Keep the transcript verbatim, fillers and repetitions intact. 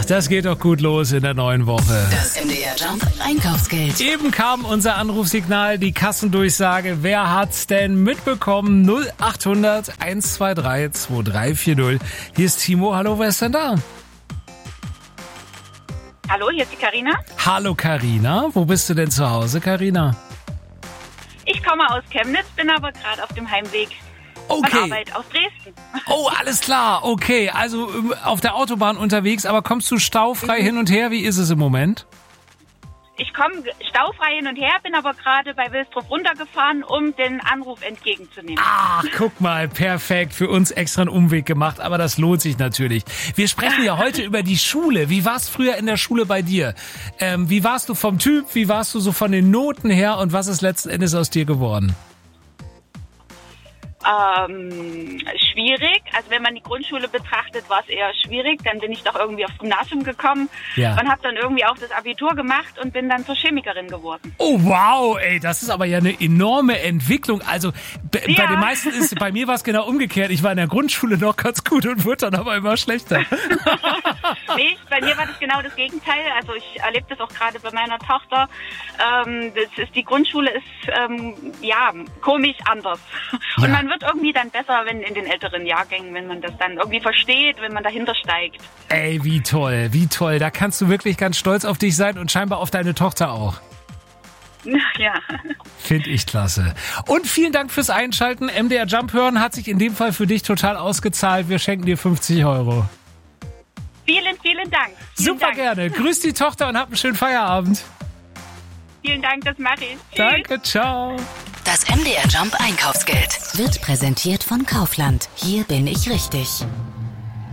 das geht doch gut los in der neuen Woche. Das M D R Jump Einkaufsgeld. Eben kam unser Anrufsignal, die Kassendurchsage. Wer hat's denn mitbekommen? null acht hundert eins zwei drei zwei drei vier null. Hier ist Timo. Hallo, wer ist denn da? Hallo, hier ist die Carina. Hallo Carina. Wo bist du denn zu Hause, Carina? Ich komme aus Chemnitz, bin aber gerade auf dem Heimweg Okay. von Arbeit aus Dresden. Oh, alles klar. Okay, also ähm, auf der Autobahn unterwegs, aber kommst du staufrei Mhm. hin und her? Wie ist es im Moment? Ich komme staufrei hin und her, bin aber gerade bei Wilsdruff runtergefahren, um den Anruf entgegenzunehmen. Ach, guck mal, perfekt. Für uns extra einen Umweg gemacht, aber das lohnt sich natürlich. Wir sprechen ja heute über die Schule. Wie war's früher in der Schule bei dir? Ähm, wie warst du vom Typ? Wie warst du so von den Noten her? Und was ist letzten Endes aus dir geworden? Ähm, schwierig. Also wenn man die Grundschule betrachtet, war es eher schwierig. Dann bin ich doch irgendwie aufs Gymnasium gekommen Ja. und habe dann irgendwie auch das Abitur gemacht und bin dann zur Chemikerin geworden. Oh, wow, ey, das ist aber ja eine enorme Entwicklung. Also b- bei Ja. den meisten ist, bei mir war es genau umgekehrt. Ich war in der Grundschule noch ganz gut und wurde dann aber immer schlechter. Nee, bei mir war das genau das Gegenteil. Also ich erlebe das auch gerade bei meiner Tochter. Ähm, das ist, die Grundschule ist ähm, ja komisch anders. Und Ja. man wird irgendwie dann besser, wenn in den älteren Jahrgängen, wenn man das dann irgendwie versteht, wenn man dahinter steigt. Ey, wie toll, wie toll. Da kannst du wirklich ganz stolz auf dich sein und scheinbar auf deine Tochter auch. Ja. Finde ich klasse. Und vielen Dank fürs Einschalten. M D R Jump hören hat sich in dem Fall für dich total ausgezahlt. Wir schenken dir fünfzig Euro. Vielen, vielen Dank. Vielen Super Dank. gerne. Grüß die Tochter und hab einen schönen Feierabend. Vielen Dank, das mache ich. Tschüss. Danke, ciao. Das M D R Jump Einkaufsgeld wird präsentiert von Kaufland. Hier bin ich richtig.